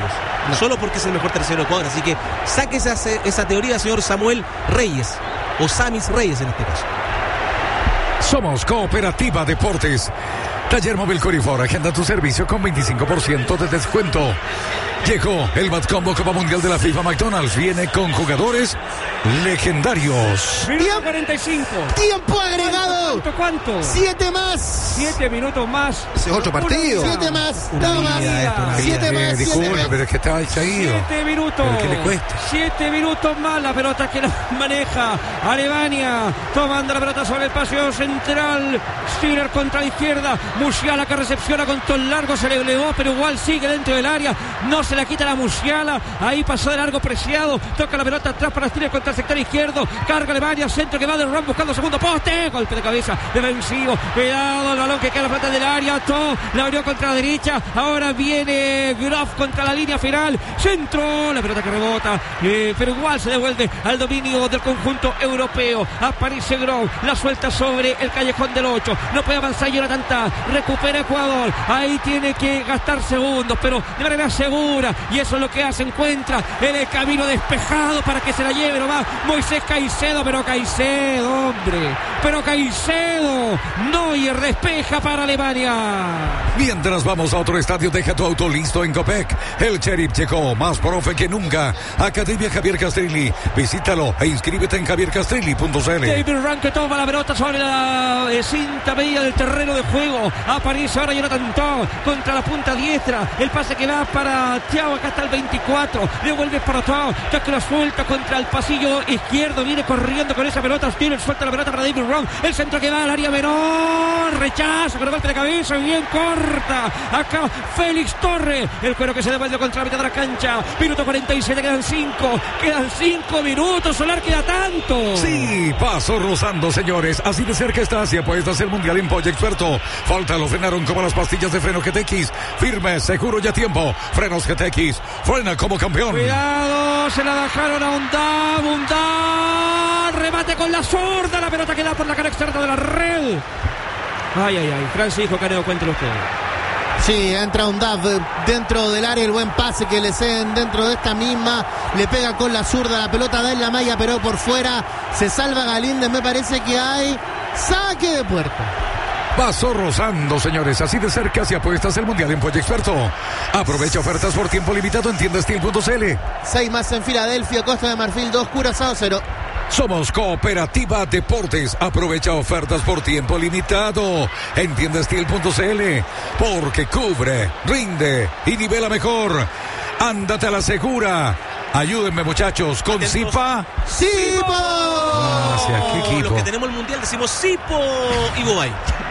Santos. No. Solo porque es el mejor tercero de Ecuador. Así que saque esa teoría, señor Samuel Reyes. O Samis Reyes en este caso. Somos Cooperativa Deportes. Taller Móvil Corifor, agenda tu servicio con 25% de descuento. Llegó el Mad Combo Copa Mundial de la FIFA. McDonald's viene con jugadores legendarios. Minuto 45. Tiempo agregado. ¿Cuánto? 7 más. 7 minutos más. Ese es otro partido. 7 más. Nada más. 7 más. Disculpe, pero es que estaba distraído. 7 minutos. ¿Pero qué le cuesta? 7 minutos más. La pelota que la maneja Alemania. Tomando la pelota sobre el paseo central. Stiller contra la izquierda. Musiala que recepciona con todo el largo. Se le elevó, pero igual sigue dentro del área. No se la quita la Musiala. Ahí pasó de largo Preciado. Toca la pelota atrás para Stiller contra el sector izquierdo. Carga Alemania. Centro que va de Ram buscando segundo poste. Golpe de cabeza defensivo. Cuidado el balón que queda en la plata del área. Todo la abrió contra la derecha. Ahora viene Graf contra la línea final. Centro. La pelota que rebota. Pero igual se devuelve al dominio del conjunto europeo. Aparece Graf. La suelta sobre el callejón del 8. No puede avanzar Jonathan Tah. Recupera Ecuador. Ahí tiene que gastar segundos, pero de manera segura. Y eso es lo que hace. Encuentra en el camino despejado para que se la lleve nomás Moisés Caicedo. Pero Caicedo, hombre. Pero Caicedo. Neuer despeja para Alemania. Mientras vamos a otro estadio, deja tu auto listo en Copec. El Cherif llegó más profe que nunca. Academia Javier Castrilli. Visítalo e inscríbete en javiercastrilli.cl. David Rank que toma la pelota sobre la cinta media del terreno de juego. Aparece ahora Jonathan Tah contra la punta diestra. El pase que va para Thiago. Acá está el 24. Devuelve para Tah. Tah que la suelta contra el pasillo izquierdo. Viene corriendo con esa pelota. Stiller suelta la pelota para David Rank. El centro que va al área menor. Rechaza con el golpe de cabeza. Bien corta. Acá Félix Torres. El cuero que se devuelve contra la mitad de la cancha. Minuto 47. Quedan 5. Quedan 5 minutos. Solar queda tanto. Sí, paso rozando, señores. Así de cerca está. Si apuestas el mundial en Pollo Experto. Falta, lo frenaron como las pastillas de freno GTX. Firme, seguro y a tiempo. Frenos GTX. Frena como campeón. Cuidado. Se la dejaron a Undab. Remate con la zurda. La pelota queda por la cara externa de la red. Ay. Francisco Canedo, cuéntelo usted. Sí, entra Undab dentro del área, el buen pase que le ceden dentro de esta misma, le pega con la zurda, la pelota da en la malla, pero por fuera se salva Galíndez. Me parece que hay saque de puerta. Paso rozando, señores. Así de cerca si apuestas el mundial en Pollo Experto. Aprovecha ofertas por tiempo limitado en tiendastil.cl. 6 más en Filadelfia, Costa de Marfil 2, Curazao 0. Somos Cooperativa Deportes. Aprovecha ofertas por tiempo limitado en tiendastil.cl. Porque cubre, rinde y nivela mejor. Ándate a la segura. Ayúdenme, muchachos, con Zipa. ¡Sipo! Gracias, qué equipo. Los que tenemos el mundial decimos Sipo y Bobay.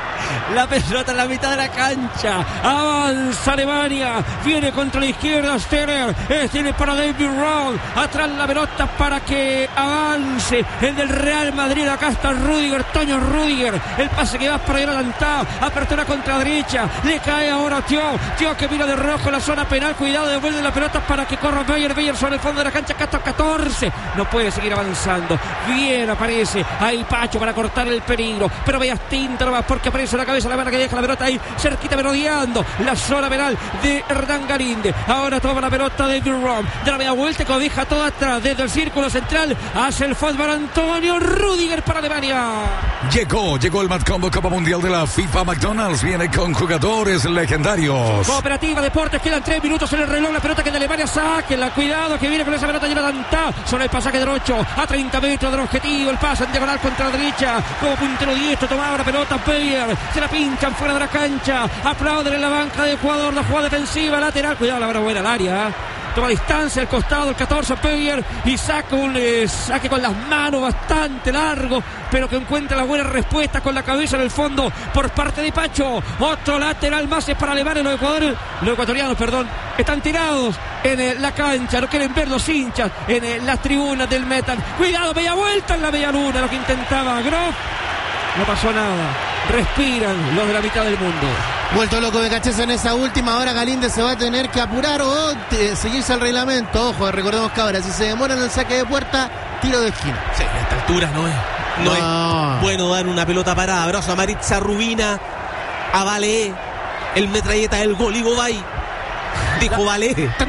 La pelota en la mitad de la cancha. Avanza Alemania. Viene contra la izquierda Stiller. Tiene para David Raum. Atrás la pelota para que avance el del Real Madrid. Acá está Rudiger, Toño Rudiger. El pase que va para Jonathan Tah. Apertura contra derecha. Le cae ahora Thiago. Thiago que mira de rojo la zona penal. Cuidado, devuelve la pelota para que corra Beyer sobre el fondo de la cancha. 14. No puede seguir avanzando. Bien aparece ahí Pacho para cortar el peligro. Pero veas tinta nomás porque aparece la cabeza, la mano que deja la pelota ahí cerquita merodeando la zona penal de Hernán Galíndez. Ahora toma la pelota de Durán, de la media vuelta y cobija toda atrás desde el círculo central hace el fútbol Antonio Rudiger para Alemania. Llegó el Mad Combo Copa Mundial de la FIFA. McDonald's viene con jugadores legendarios. Cooperativa Deportes, quedan 3 minutos en el reloj. La pelota que de Alemania saque, la cuidado que viene con esa pelota Jonathan Tah sobre el pasaje del 8 a 30 metros del objetivo. El pase en diagonal contra la derecha como puntero diestro, tomaba la pelota Beyer, se la pinchan fuera de la cancha, aplauden en la banca de Ecuador, la jugada defensiva lateral, cuidado la buena al área. Toma distancia al costado el 14 Beyer y saca un saque con las manos bastante largo, pero que encuentra la buena respuesta con la cabeza en el fondo por parte de Pacho. Otro lateral más es para Alemania. Los ecuatorianos, están tirados en la cancha, no quieren ver los hinchas en las tribunas del Metal. Cuidado, bella vuelta en la bella luna, lo que intentaba Groff. No pasó nada. Respiran los de la mitad del mundo. Vuelto loco de Cacheza en esa última. Ahora Galíndez se va a tener que apurar o seguirse al reglamento. Ojo, recordemos que ahora si se demora en el saque de puerta, tiro de esquina. Sí, a esta altura no es bueno dar una pelota parada. Abrazo a Maritza Rubina, a Valé, el metralleta del gol y Bobay. Dijo Valé.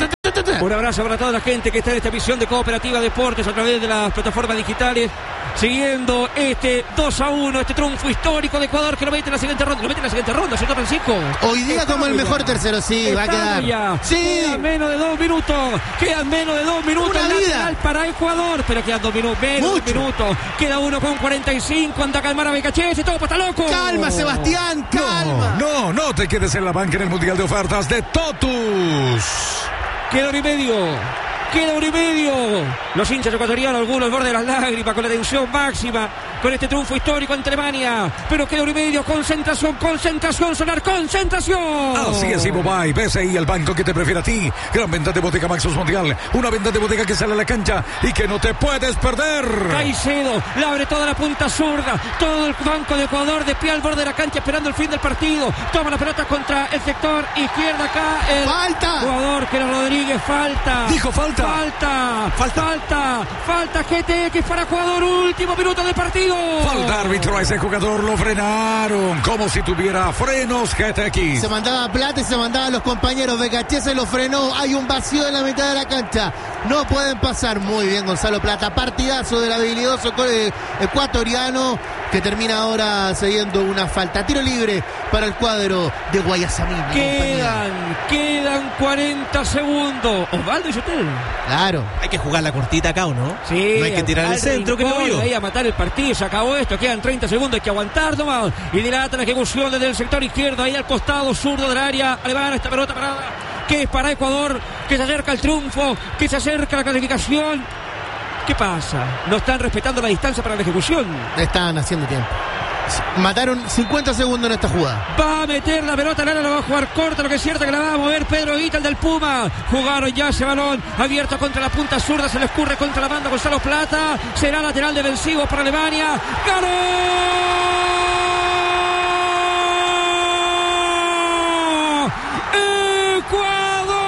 atrás. Un abrazo para toda la gente que está en esta emisión de Cooperativa Deportes a través de las plataformas digitales, siguiendo este 2-1, este triunfo histórico de Ecuador que lo mete en la siguiente ronda. Lo mete en la siguiente ronda, señor Francisco. Hoy día Estamos como el ya. mejor tercero, sí, va a quedar. Ya. Sí. Quedan menos de 2 minutos. Quedan menos de 2 minutos. Una El vida. lateral para Ecuador. Pero quedan 2 minutos. Menos de 2 minutos. Queda 1:45. Anda a calmar a Becachese. Todo está loco. Calma, Sebastián, calma. No te quedes en la banca en el Mundial de Ofertas de Totus. Queda 1 y medio. Queda 1 y medio. Los hinchas ecuatorianos, algunos al borde de las lágrimas, con la tensión máxima, con este triunfo histórico ante Alemania. Pero queda 1 y medio. Concentración, Sonar, concentración. Así es, Ibobay, BCI, el banco que te prefiere a ti. Gran venta de Bodega Maxus Mundial. Una venta de bodega que sale a la cancha y que no te puedes perder. Caicedo la abre toda la punta zurda. Todo el banco de Ecuador de pie al borde de la cancha esperando el fin del partido. Toma la pelota contra el sector izquierda acá. El ¡Falta! jugador que era Rodríguez. Falta. Dijo falta. Falta GTX para Ecuador. Último minuto de partido. Falta árbitro, a ese jugador lo frenaron como si tuviera frenos GTX. Se mandaba plata y se mandaba a los compañeros. Becachese lo frenó. Hay un vacío en la mitad de la cancha. No pueden pasar. Muy bien, Gonzalo Plata. Partidazo del habilidoso ecuatoriano que termina ahora cediendo una falta. Tiro libre para el cuadro de Guayasamín. Quedan 40 segundos. Osvaldo y usted. Claro. Hay que jugar la cortita acá, ¿o no? Sí, no hay que tirar el centro, que no yo. Ahí a matar el partido, se acabó esto, quedan 30 segundos, hay que aguantar nomás. Y dilata la ejecución desde el sector izquierdo, ahí al costado zurdo del área alemana, esta pelota parada, que es para Ecuador, que se acerca al triunfo, que se acerca a la clasificación. ¿Qué pasa? No están respetando la distancia para la ejecución. Están haciendo tiempo. Mataron 50 segundos en esta jugada. Va a meter la pelota al área, la va a jugar corta, lo que es cierto que la va a mover Pedro Higuita, el del Puma. Jugaron ya ese balón abierto contra la punta zurda, se le escurre contra la banda Gonzalo Plata. Será lateral defensivo para Alemania. ¡Ganó! ¡Ecuador!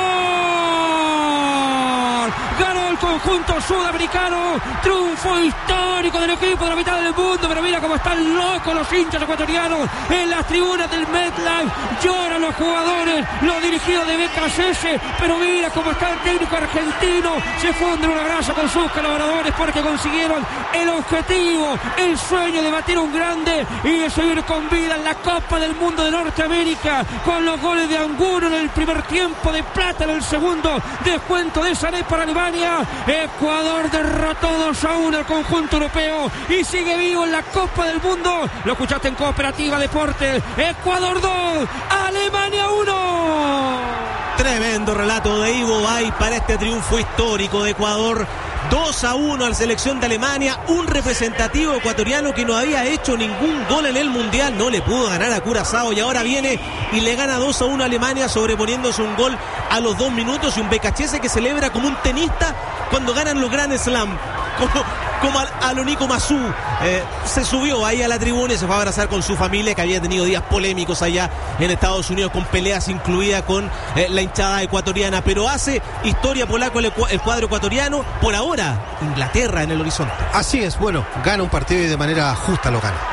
Ganó el conjunto sudamericano. Triunfo histórico del equipo de la mitad del mundo. Pero mira cómo están locos los hinchas ecuatorianos en las tribunas del MetLife. Lloran los jugadores, los dirigidos de Becachese. Pero mira cómo está el técnico argentino. Se funde un abrazo con sus colaboradores porque consiguieron el objetivo, el sueño de batir un grande y de seguir con vida en la Copa del Mundo de Norteamérica, con los goles de Angulo en el primer tiempo, de Plata en el segundo, descuento de Sané para Alemania. Ecuador derrotó 2-1 al conjunto europeo y sigue vivo en la Copa del Mundo. Lo escuchaste en Cooperativa Deportes. Ecuador 2, Alemania 1. Tremendo relato de Ivo Bay para este triunfo histórico de Ecuador. 2-1 a la selección de Alemania. Un representativo ecuatoriano que no había hecho ningún gol en el Mundial. No le pudo ganar a Curazao y ahora viene y le gana 2-1 a Alemania, sobreponiéndose un gol a los 2 minutos. Y un Becachese que celebra como un tenista cuando ganan los Grand Slam. Como a lo Nico Massú. Se subió ahí a la tribuna y se fue a abrazar con su familia, que había tenido días polémicos allá en Estados Unidos, con peleas incluidas con la hinchada ecuatoriana. Pero hace historia polaco el cuadro ecuatoriano. Por ahora, Inglaterra en el horizonte. Así es, bueno, gana un partido y de manera justa lo gana.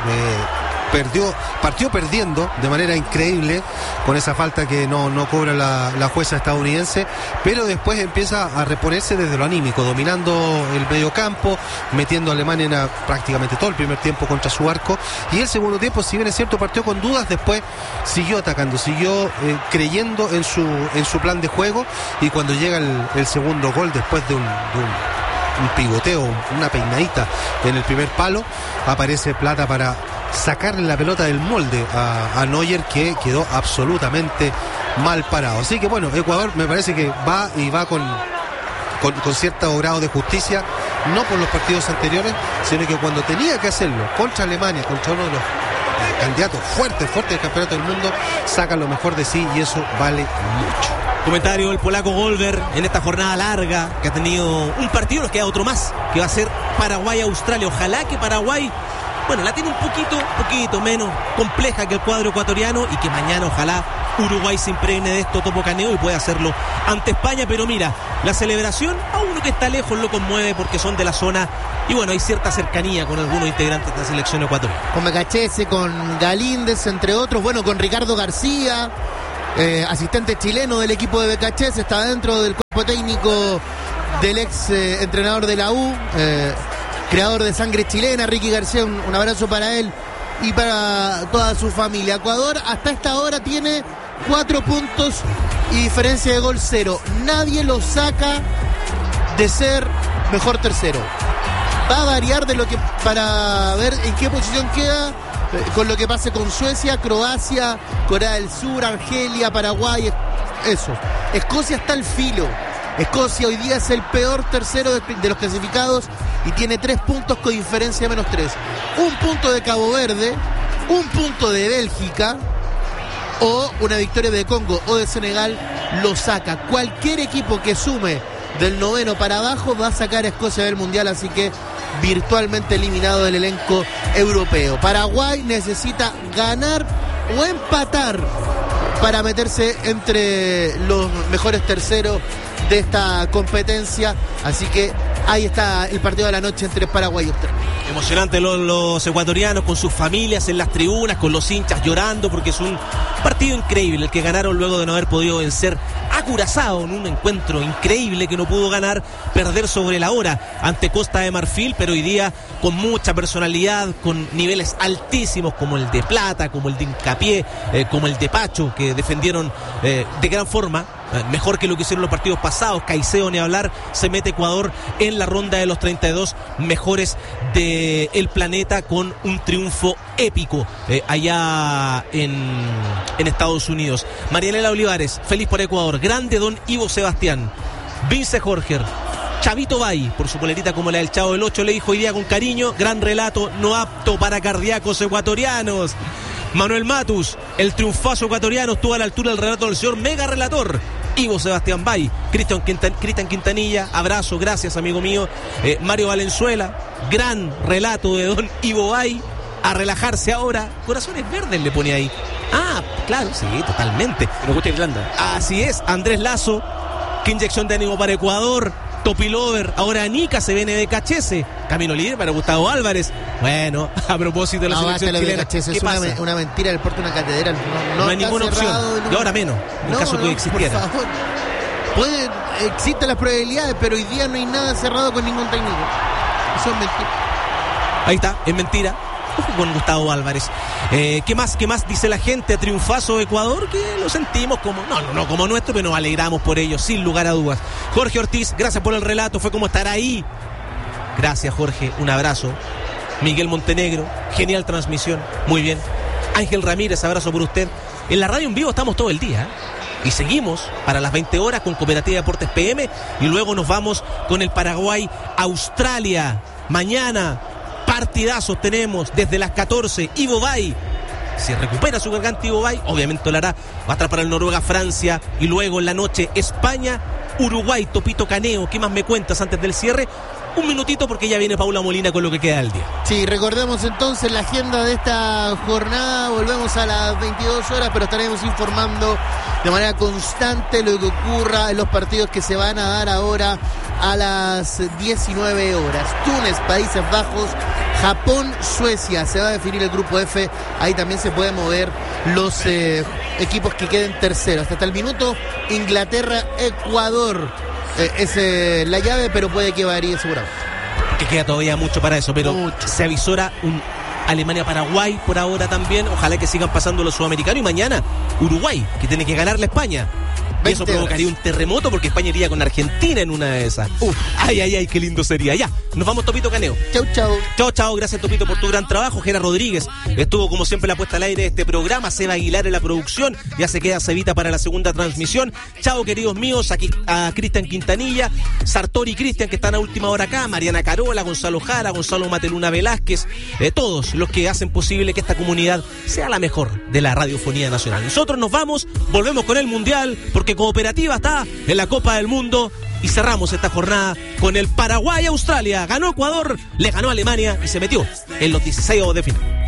Partió perdiendo de manera increíble con esa falta que no cobra la jueza estadounidense, pero después empieza a reponerse desde lo anímico, dominando el mediocampo, metiendo a Alemania en prácticamente todo el primer tiempo contra su arco, y el segundo tiempo, si bien es cierto, partió con dudas, después siguió atacando, siguió creyendo en su plan de juego, y cuando llega el segundo gol, después de un pivoteo, una peinadita en el primer palo, aparece Plata para sacarle la pelota del molde a Neuer, que quedó absolutamente mal parado. Así que bueno, Ecuador me parece que va con cierto grado de justicia, no por los partidos anteriores, sino que cuando tenía que hacerlo contra Alemania, contra uno de los candidatos fuertes del campeonato del mundo, sacan lo mejor de sí, y eso vale mucho. Comentario del polaco Golver en esta jornada larga que ha tenido un partido, nos queda otro más, que va a ser Paraguay-Australia. Ojalá que Paraguay, bueno, la tiene un poquito menos compleja que el cuadro ecuatoriano, y que mañana ojalá Uruguay se impregne de esto Topo Caneo y pueda hacerlo ante España. Pero mira, la celebración a uno que está lejos lo conmueve porque son de la zona, y bueno, hay cierta cercanía con algunos integrantes de la selección ecuatoriana. Con Becachese, con Galíndez, entre otros, bueno, con Ricardo García. asistente chileno del equipo de Becachese, está dentro del cuerpo técnico del ex entrenador de la U, creador de sangre chilena, Ricky García, un abrazo para él y para toda su familia. Ecuador hasta esta hora tiene 4 puntos y diferencia de gol 0. Nadie lo saca de ser mejor tercero. Va a variar de lo que para ver en qué posición queda con lo que pase con Suecia, Croacia, Corea del Sur, Argelia, Paraguay, eso. Escocia está al filo. Escocia hoy día es el peor tercero de los clasificados y tiene 3 puntos con diferencia de -3. Un punto de Cabo Verde, un punto de Bélgica o una victoria de Congo o de Senegal lo saca. Cualquier equipo que sume del 9º para abajo va a sacar a Escocia del Mundial, así que virtualmente eliminado del elenco europeo. Paraguay necesita ganar o empatar para meterse entre los mejores terceros de esta competencia, así que ahí está el partido de la noche entre Paraguay y Australia. Emocionante los ecuatorianos con sus familias en las tribunas, con los hinchas llorando, porque es un partido increíble el que ganaron luego de no haber podido vencer a Curazao en un encuentro increíble que no pudo ganar, perder sobre la hora ante Costa de Marfil, pero hoy día con mucha personalidad, con niveles altísimos como el de Plata, como el de Hincapié, como el de Pacho, que defendieron de gran forma. Mejor que lo que hicieron los partidos pasados. Caicedo ni hablar, se mete Ecuador en la ronda de los 32 mejores del planeta con un triunfo épico allá en Estados Unidos. Marianela Olivares, feliz por Ecuador. Grande don Ivo Sebastián. Vince Jorge, Chavito Bay, por su polerita como la del Chavo del 8, le dijo hoy día con cariño, gran relato, no apto para cardíacos ecuatorianos. Manuel Matus, el triunfazo ecuatoriano estuvo a la altura del relato del señor mega relator Ivo Sebastián Bay. Cristian Quintanilla, abrazo, gracias amigo mío. Mario Valenzuela, gran relato de don Ivo Bay. A relajarse ahora, corazones verdes le pone ahí. Ah, claro, sí, totalmente. Me gusta Irlanda. Así es, Andrés Lazo, qué inyección de ánimo para Ecuador. Topilover, ahora Nica se viene de Cachese. Camino libre para Gustavo Álvarez. Bueno, a propósito de la selección chilena, ¿qué es pasa? Una mentira del porte una catedral. No hay ninguna opción. Y ahora menos, en caso que existiera. Por favor. Existen las probabilidades, pero hoy día no hay nada cerrado con ningún técnico. Eso es mentira. Ahí está, es mentira. Con Gustavo Álvarez. ¿Qué más dice la gente? Triunfazo de Ecuador, que lo sentimos como, no como nuestro, pero nos alegramos por ello, sin lugar a dudas. Jorge Ortiz, gracias por el relato, fue como estar ahí. Gracias Jorge, un abrazo. Miguel Montenegro, genial transmisión, muy bien. Ángel Ramírez, abrazo por usted. En la radio en vivo estamos todo el día, y seguimos para las 20 horas con Cooperativa Deportes PM, y luego nos vamos con el Paraguay-Australia. Mañana partidazos tenemos desde las 14. Ivo Bay, si recupera su garganta Ivo Bay, obviamente lo hará. Va a estar para el Noruega-Francia y luego en la noche España-Uruguay. Topito Caneo, ¿qué más me cuentas antes del cierre? Un minutito porque ya viene Paula Molina con lo que queda del día. Sí, recordemos entonces la agenda de esta jornada. Volvemos a las 22 horas, pero estaremos informando de manera constante lo que ocurra en los partidos que se van a dar ahora a las 19 horas. Túnez, Países Bajos, Japón, Suecia. Se va a definir el grupo F. Ahí también se pueden mover los equipos que queden terceros. Hasta el minuto, Inglaterra, Ecuador. Es la llave, pero puede que varíe seguramente. Que queda todavía mucho para eso, pero se avisora un Alemania-Paraguay por ahora también. Ojalá que sigan pasando los sudamericanos. Y mañana Uruguay, que tiene que ganarle a España. Y eso provocaría un terremoto porque España iría con Argentina en una de esas. Ay, qué lindo sería. Ya, nos vamos Topito Caneo. Chau, gracias Topito por tu gran trabajo. Gera Rodríguez estuvo como siempre la puesta al aire de este programa. Seba Aguilar en la producción. Ya se queda Cevita para la segunda transmisión. Chao queridos míos, aquí a Cristian Quintanilla, Sartori y Cristian que están a última hora acá, Mariana Carola, Gonzalo Jara, Gonzalo Mateluna Velázquez, todos los que hacen posible que esta comunidad sea la mejor de la radiofonía nacional. Nosotros nos vamos, volvemos con el Mundial, porque Cooperativa está en la Copa del Mundo y cerramos esta jornada con el Paraguay-Australia. Ganó Ecuador, le ganó a Alemania y se metió en los 16 de final.